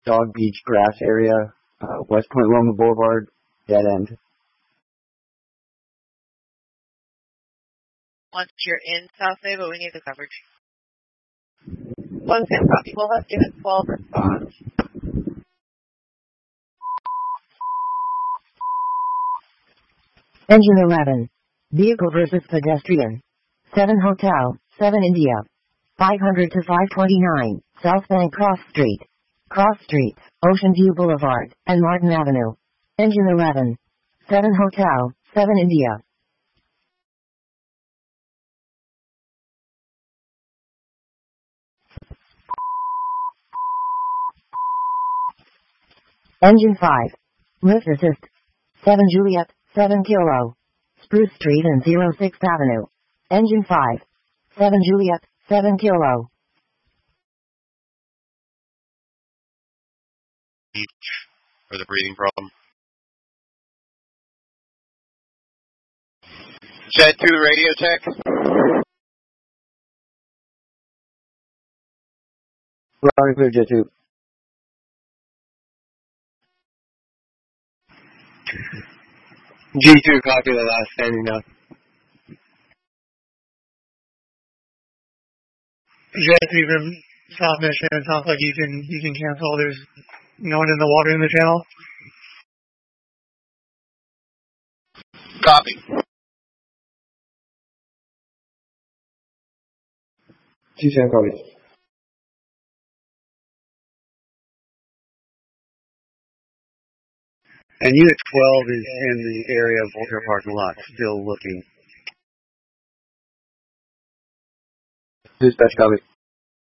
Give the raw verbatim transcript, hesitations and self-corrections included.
Dog Beach grass area, uh, West Point Loma Boulevard, dead end. Once you're in South Bay, but we need the coverage. One ten copy. We'll have unit twelve response. Engine eleven. Vehicle versus pedestrian. seven Hotel, seven India. five hundred to five twenty-nine, South Bank Cross Street. Cross Streets, Ocean View Boulevard, and Martin Avenue. Engine eleven. seven Hotel, seven India. Engine five. Lift assist. seven Juliet, seven Kilo. Spruce Street and oh sixth Avenue. Engine five. seven Juliet, seven Kilo. For the breathing problem. Jet to the radio tech. Loud and clear, Jet two. G two, copy the last standing now. Jet three from South Mission, it sounds like you can, you can cancel. There's no one in the water in the channel. Copy. G seven, copy. And Unit twelve is in the area of Voltaire parking lot, still looking. Dispatch, copy.